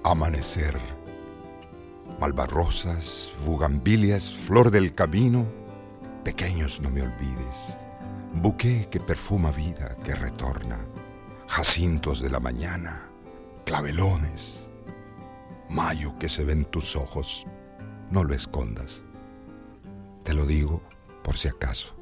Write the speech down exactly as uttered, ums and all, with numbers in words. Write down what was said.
Amanecer, malvarrosas, bugambilias, flor del camino, pequeños no me olvides, buqué que perfuma vida que retorna, jacintos de la mañana, clavelones, mayo que se ve en tus ojos, no lo escondas, te lo digo por si acaso.